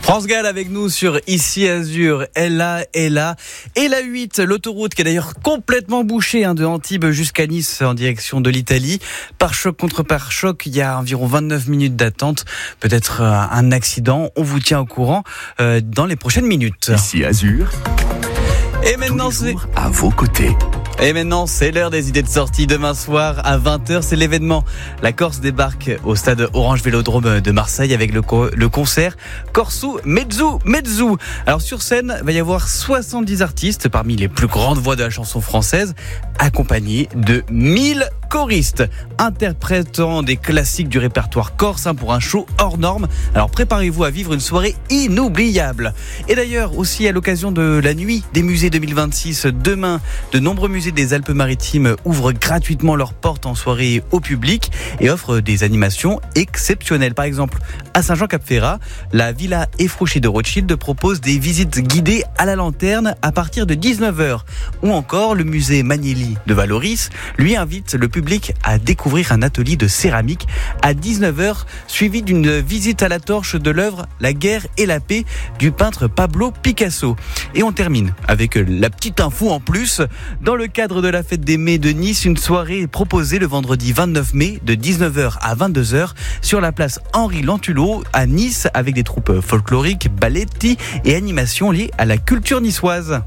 France Gall avec nous sur Ici Azur, elle là. Et la 8, l'autoroute qui est d'ailleurs complètement bouchée de Antibes jusqu'à Nice en direction de l'Italie. Pare-choc contre pare-choc, il y a environ 29 minutes d'attente. Peut-être un accident, on vous tient au courant dans les prochaines minutes. Ici Azur, et maintenant c'est à vos côtés. Et maintenant, c'est l'heure des idées de sortie. Demain soir à 20h, c'est l'événement. La Corse débarque au stade Orange Vélodrome de Marseille avec le concert Corsu Mezzu. Alors sur scène, il va y avoir 70 artistes parmi les plus grandes voix de la chanson française, accompagnés de 1000 choristes interprétant des classiques du répertoire corse pour un show hors norme. Alors préparez-vous à vivre une soirée inoubliable. Et d'ailleurs, aussi à l'occasion de la nuit des musées 2026, demain, de nombreux musées des Alpes-Maritimes ouvrent gratuitement leurs portes en soirée au public et offrent des animations exceptionnelles. Par exemple, à Saint-Jean-Cap-Ferrat, la Villa Efrouchi de Rothschild propose des visites guidées à la lanterne à partir de 19h. Ou encore, le musée Magnelli de Valoris, lui, invite le public à découvrir un atelier de céramique à 19h, suivi d'une visite à la torche de l'œuvre La guerre et la paix du peintre Pablo Picasso. Et on termine avec la petite info en plus. Dans le cadre de la fête des Mets de Nice, une soirée est proposée le vendredi 29 mai de 19h à 22h sur la place Henri Lentulot à Nice avec des troupes folkloriques, balletti et animations liées à la culture niçoise.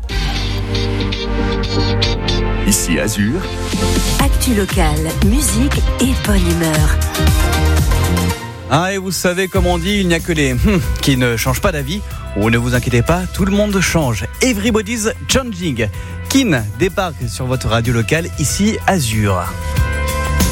Ici Azur, actu locale, musique et bonne humeur. Et vous savez comme on dit, il n'y a que les qui ne changent pas d'avis. Ou ne vous inquiétez pas, tout le monde change. Everybody's changing. Kin débarque sur votre radio locale, ici Azur.